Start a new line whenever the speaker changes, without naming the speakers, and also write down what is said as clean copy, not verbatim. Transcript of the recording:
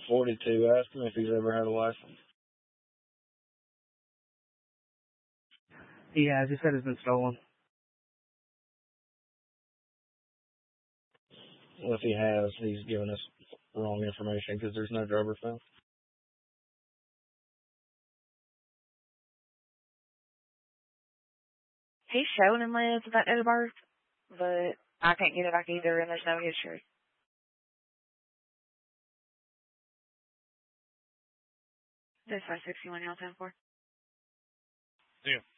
42. Ask him if he's ever had a license.
He has. He said it's been stolen.
Well, if he has, he's given us wrong information because there's no driver found.
He's showing him lives with that no birth, but I can't get it back either, and there's no history. This 561 y'all 10-4.
Yeah.